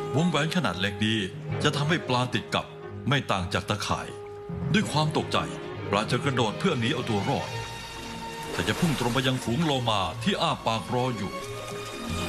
วงแหวนขนาดเล็กดีจะทำให้ปลาติดกับไม่ต่างจากตะข่ายด้วยความตกใจปลาจะกระโดดเพื่อหนีเอาตัวรอดแต่จะพุ่งตรงไปยังฝูงโลมาที่อ้าปากรออยู่